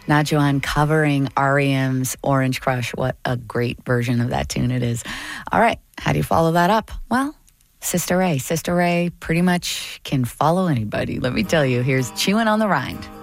Najuan covering R.E.M's Orange Crush. What a great version of that tune it is. All right, how do you follow that up? Well, Sister Ray. Sister Ray pretty much can follow anybody. Let me tell you, here's Chewing on the Rind.